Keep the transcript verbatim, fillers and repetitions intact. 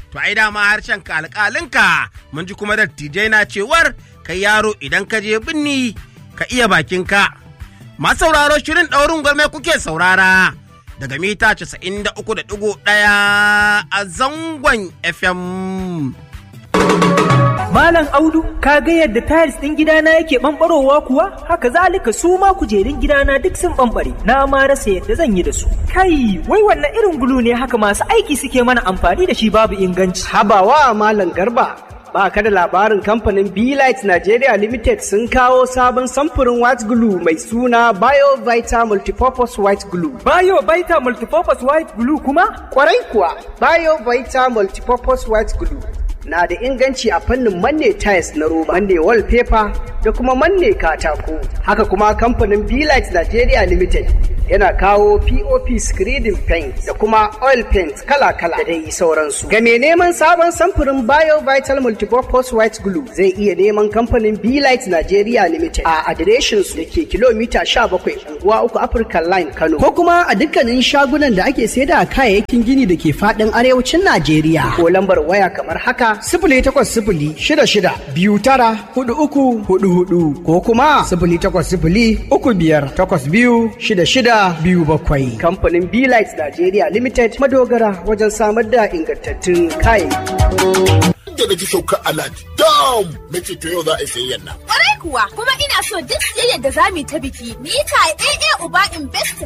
To ai dama harshen ka alƙalinka mun ji kuma dattijai na cewar kai yaro idan ka je binni ka iya bakinka. Masu sauraro shirin ɗaurin gwarme kuke saurara daga mita casa'in da uku da ɗigo ɗaya a zangon F M. Malam Audu, ka ga yadda tiles ɗin gidana yake ɓamɓarowa kuwa? Haka zalika su ma kujerun gidana duk sun ɓamɓare. Na ma rasa yadda zan yi da su. Kai, wai wannan irin gulu ne haka masu aiki suke mana amfani da shi babu inganci. Habawa Malam Garba, ba ka da labarin kamfanin B-Light Nigeria Limited sun kawo sabon samfurin white glue mai suna BioVita Multipurpose White Glue. BioVita Multipurpose White Glue kuma? Kwarai kuwa, BioVita Multipurpose White Glue na da inganci a fannin manne tiles na roba, manne wallpaper da kuma manne katako. Haka kuma kamfanin B-Light Nigeria Limited yana kawo P O P screening paint da kuma oil paint kala-kala da dai sauransu. Ga mai neman sabon samfurin BioVital Multipurpose White Glue zai iya neman kamfanin B-Light Nigeria Limited a adireshin su da ke kilomita sha bakwai unguwa uku African Line Kano, ko kuma a dukkanin shagunan da ake saida kayayyakin gini da ke faɗin arewacin Najeriya. Ko lambar waya kamar haka sifili takwas sifili shida shida biyu tara hudu uku hudu hudu ko kuma sifili takwas sifili uku biyar takwas biyu shida shida biyu bakwai. Kamfanin B-Light Nigeria Limited madogara wajen samar da ingantattun kayayyaki. Da na ji saukar alhaji dam na ce to yau za a yi sayayyan nan. Kwarai kuwa kuma ina so duk siyayyar da za mu yi ta biki mu yi ta A A Uba Investment